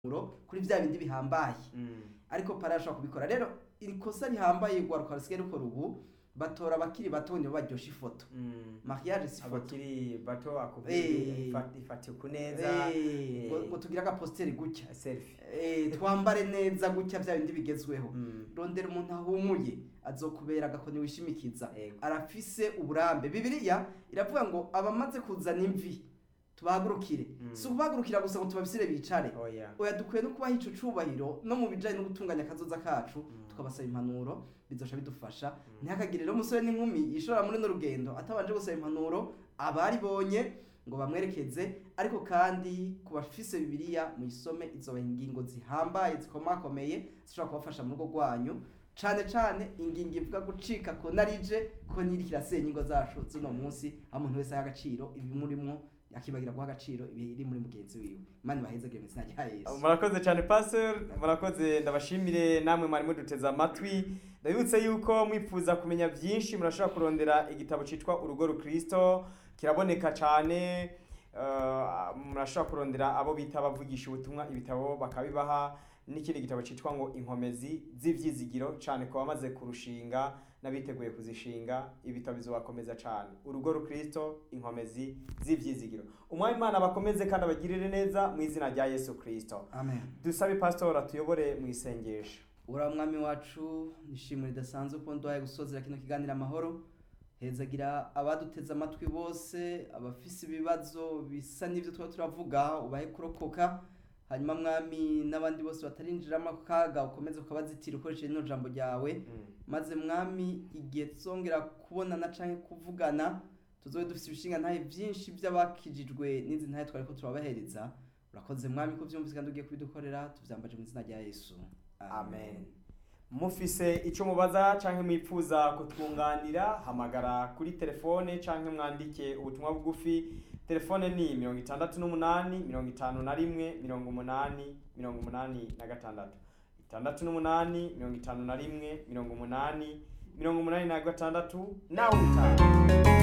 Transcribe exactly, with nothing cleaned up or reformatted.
kuri vya bindi bihambaye Mm. ariko parashobora kubikora rero iri kosa rihambaye gwaruka rusigaye rukora ubu batora abakiri bato nibo baryosha ifoto Mm. mariage si foto abakiri bato akubwira Eh. ifati ifati kuneza eh ngo- ngo tugira aga poster gutya selfie. eh twambare neza gutya vya bindi bigezweho Mm. rondera umuntu ahumuye azokubera agakoni wishimikiza Yego. arafise uburambe bibiliya iravuga ngo abamaze kuzana imvi tubahagurukire Mm. si ukubahagurukira gusa ngo tubabisire bicare Oya. oya dukwiye no kubaha ico cubahiro no mu bijanye no gutunganya akazoza kacu Mm. tukabasaba impanuro bizosha bidufasha ntihakagire rero umusore n'inkumi yishora muri no rugendo atabanje gusaba impanuro abari bonye ngo bamwerekeze ariko kandi ku bafise bibiliya muyisome izobaha ingingo zihambaye zikomakomeye zishobora kubafasha mu rugo rwanyu cane cane ingingo ivuga gucika ko narije ko niri kirasenya ingo zacu zino munsi aho umuntu wese aha agaciro ibimurimwo akibagira guha agaciro ibiri muri mugenzi wiwe imana bahezagire mu izina rya Yesu. Murakoze cyane pastor, murakoze ndabashimire namwe mwari muduteza amatwi. Ndabibutse yuko mwifuza kumenya byinshi murashobora kurondera igitabo citwa Urugo Rukristo kiraboneka cyane. Uh, murashobora kurondera abo bita abavugisha ubutumwa ibitabo bakabibaha n'ikindi gitabo citwa ngo Inkomezi z'ivyizigiro cyane ko bamaze kurushinga n'abiteguye kuzishinga ibitabo bizobakomeza cyane. Urugo Rukristo, Inkomezi z'ivyizigiro. Umwami Imana bakomeze kandi abagirire neza mu izina rya Yesu Kristo. Amen. Dusabe pastor atuyobore mu isengesho. Ura mwami wacu nishimwe ridasanzwe ko ndwaye gusozera kino kiganira amahoro hezagira abaduteza amatwi bose abafise ibibazo bisa n'ivyo twaba turavuga ubahe kurokoka hanyuma mwami n'abandi bose batarinjiramo akaga ukomeze ukabazitira ukoresheje rino jambo ryawe Mm. maze mwami igihe tuzongera kubonana canke kuvugana tuzobe dufise ibishinga ntahe vyinshi vy'abakijijwe n'izi ntahe twariko turabahereza urakoze mwami ko vyumvise kandi ugiye kubidukorera tuvyambaje mu izina rya Yesu Amen. Mufise ico mubaza canke mwipfuza kutwunganira hamagara kuri telefone canke mwandike ubutumwa bugufi. Telefone ni mirongo itandatu n'umunani mirongo itanu na rimwe mirongo umunani mirongo umunani na gatandatu itandatu n'umunani mirongo itanu na rimwe mirongo umunani mirongo umunani na gatandatu nawe utaha.